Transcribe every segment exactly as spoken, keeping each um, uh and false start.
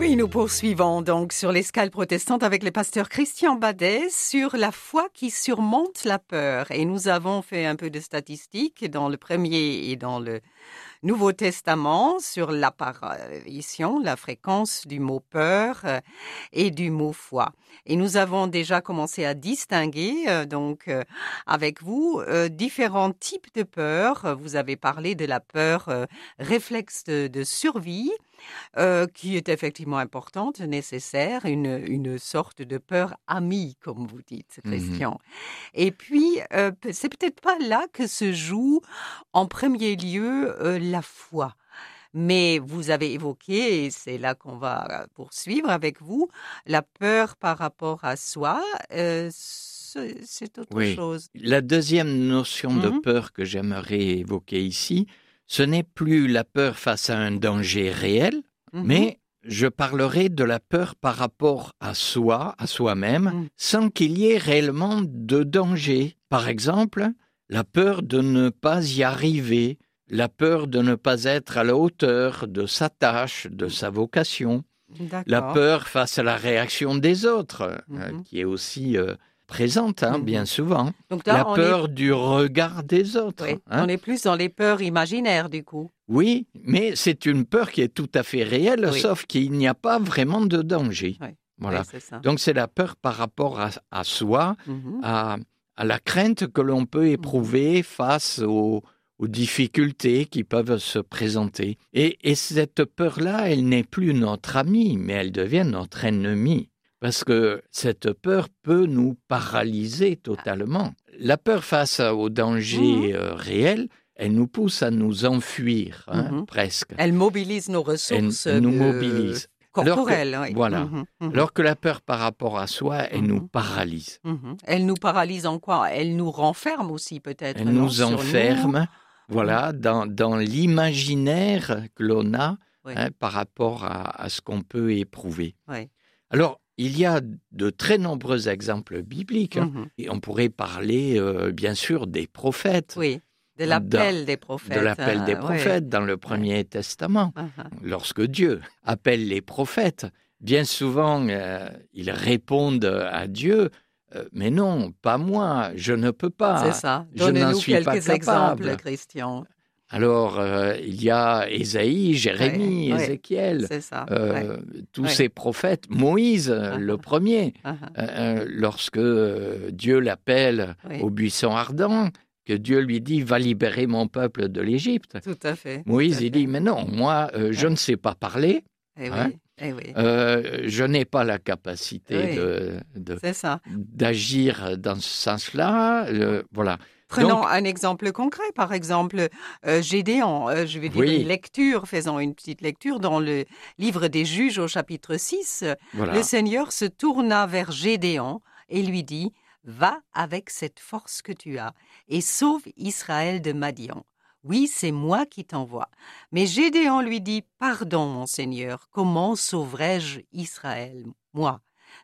Oui, nous poursuivons donc sur l'escale protestante avec le pasteur Christian Badet sur la foi qui surmonte la peur. Et nous avons fait un peu de statistiques dans le premier et dans le Nouveau Testament sur l'apparition, la fréquence du mot peur euh, et du mot foi. Et nous avons déjà commencé à distinguer euh, donc euh, avec vous euh, différents types de peur. Vous avez parlé de la peur euh, réflexe de, de survie. Euh, qui est effectivement importante, nécessaire, une, une sorte de peur amie, comme vous dites, Christian. Mm-hmm. Et puis, euh, c'est peut-être pas là que se joue en premier lieu euh, la foi. Mais vous avez évoqué, et c'est là qu'on va poursuivre avec vous, la peur par rapport à soi, euh, c'est, c'est autre oui. chose. La deuxième notion mm-hmm. de peur que j'aimerais évoquer ici, ce n'est plus la peur face à un danger réel, mmh. mais je parlerai de la peur par rapport à soi, à soi-même, mmh. sans qu'il y ait réellement de danger. Par exemple, la peur de ne pas y arriver, la peur de ne pas être à la hauteur de sa tâche, de sa vocation, D'accord. la peur face à la réaction des autres, mmh. euh, qui est aussi... Euh, présente, hein, mmh. bien souvent. Donc là, la peur est... du regard des autres. Oui, hein. On est plus dans les peurs imaginaires, du coup. Oui, mais c'est une peur qui est tout à fait réelle, oui. sauf qu'il n'y a pas vraiment de danger. Oui. Voilà. Oui, c'est ça. Donc c'est la peur par rapport à, à soi, mmh. à, à la crainte que l'on peut éprouver mmh. face aux, aux difficultés qui peuvent se présenter. Et, et cette peur-là, elle n'est plus notre amie, mais elle devient notre ennemie. Parce que cette peur peut nous paralyser totalement. La peur face au danger mmh. euh, réel, elle nous pousse à nous enfuir, hein, mmh. presque. Elle mobilise nos ressources. Elle, elle nous de... mobilise. corporelles. Que, oui. Voilà. Mmh. Mmh. Alors que la peur par rapport à soi, elle mmh. nous paralyse. Mmh. Elle nous paralyse en quoi ? Elle nous renferme aussi peut-être. Elle non, nous enferme, nous. voilà, mmh. dans, dans l'imaginaire que l'on a oui. hein, par rapport à, à ce qu'on peut éprouver. Oui. Alors, il y a de très nombreux exemples bibliques. Hein, mmh. Et on pourrait parler, euh, bien sûr, des prophètes. Oui, de l'appel dans, des prophètes. De l'appel hein, des prophètes oui. dans le Premier oui. Testament. Uh-huh. Lorsque Dieu appelle les prophètes, bien souvent, euh, ils répondent à Dieu, euh, « Mais non, pas moi, je ne peux pas. C'est ça. Je n'en suis quelques pas capable. exemples, Christian. » Alors, euh, il y a Ésaïe, Jérémie, oui, Ézéchiel, oui, c'est ça, euh, oui. tous oui. ces prophètes, Moïse, uh-huh. le premier, uh-huh. euh, lorsque euh, Dieu l'appelle oui. au buisson ardent, que Dieu lui dit « Va libérer mon peuple de l'Égypte ». Tout à fait. Moïse, tout à il fait. dit « Mais non, moi, euh, je oui. ne sais pas parler. Eh hein, oui. Eh oui. euh, je n'ai pas la capacité oui. de, de, c'est ça. d'agir dans ce sens-là. Euh, voilà. » Prenons Donc, un exemple concret, par exemple, euh, Gédéon, euh, je vais dire oui. une lecture, faisons une petite lecture dans le livre des Juges au chapitre six. Voilà. Le Seigneur se tourna vers Gédéon et lui dit « Va avec cette force que tu as et sauve Israël de Madian. Oui, c'est moi qui t'envoie. » Mais Gédéon lui dit « Pardon, mon Seigneur, comment sauverai-je Israël, moi ?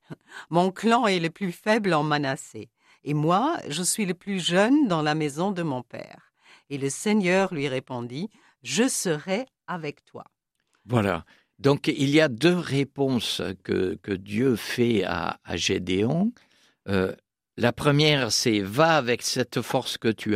Mon clan est le plus faible en Manassé. Et moi, je suis le plus jeune dans la maison de mon père. » Et le Seigneur lui répondit, « Je serai avec toi. » Voilà. Donc, il y a deux réponses que, que Dieu fait à, à Gédéon. Euh, la première, c'est « Va avec cette force que tu